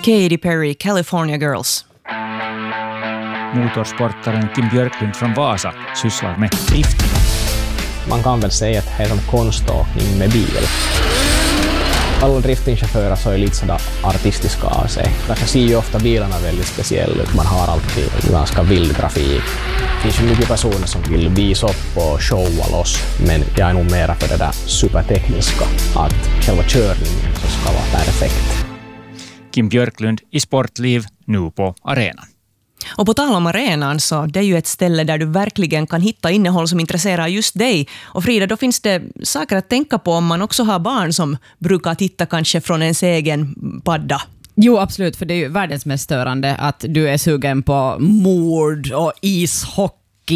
Katy Perry, California Girls. Motorsportaren Kim Björklund från Vasa sysslar med drifting. Man kan väl säga att det är som konståkning med bil. Alla driftingchaufförer så är lite sådär artistiska av sig. Därför ser ju ofta bilarna väldigt speciella ut. Man har alltid ganska vild grafik. Det finns ju mycket personer som vill visa upp och showa loss. Men jag är nog mera för det där supertekniska. Att själva körningen så ska vara perfekt. Kim Björklund i Sportliv nu på arenan. Och på tal om arenan så det är ju ett ställe där du verkligen kan hitta innehåll som intresserar just dig. Och Frida, då finns det saker att tänka på om man också har barn som brukar titta kanske från ens egen padda. Jo, absolut, för det är ju världens mest störande att du är sugen på mord och ishockey,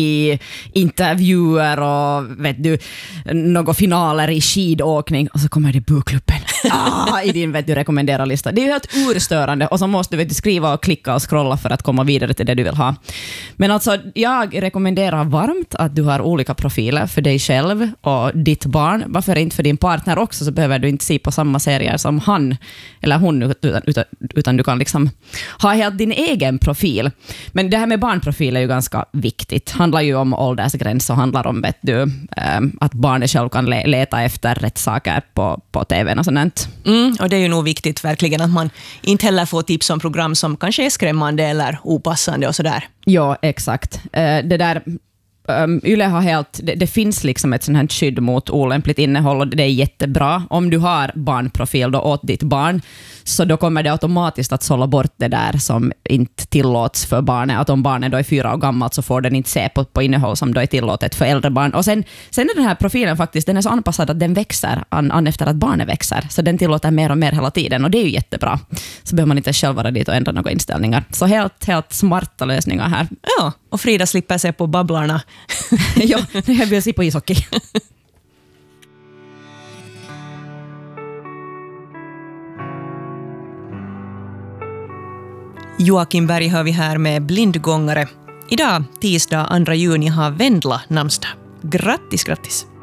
intervjuer och vet du, några finaler i skidåkning och så kommer det Bokklubben i din rekommenderade lista. Det är ju helt urstörande och så måste du skriva och klicka och scrolla för att komma vidare till det du vill ha. Men alltså, jag rekommenderar varmt att du har olika profiler för dig själv och ditt barn. Varför inte för din partner också, så behöver du inte se på samma serier som han eller hon utan du kan liksom ha helt din egen profil. Men det här med barnprofil är ju ganska viktigt. Handlar ju om åldersgräns och handlar om att barnet själv kan leta efter rätt saker på tvn och sånt. Och det är ju nog viktigt verkligen att man inte heller får tips om program som kanske är skrämmande eller opassande och sådär. Ja, exakt. Det där Yle har det finns liksom ett sånt här skydd mot olämpligt innehåll och det är jättebra. Om du har barnprofil då åt ditt barn så då kommer det automatiskt att sålla bort det där som inte tillåts för barnet. Att om barnet då är 4 år gammalt så får den inte se på innehåll som då är tillåtet för äldre barn. Och sen är den här profilen faktiskt, den är så anpassad att den växer an efter att barnet växer. Så den tillåter mer och mer hela tiden och det är ju jättebra. Så behöver man inte själv vara dit och ändra några inställningar. Så helt smarta lösningar här. Ja, och Frida slipper se på babblarna. Ja, jag vill se på ishockey. Joakim Berg hör vi här med Blindgångare. Idag, tisdag 2 juni, har Vendla namnsdag. Grattis, grattis!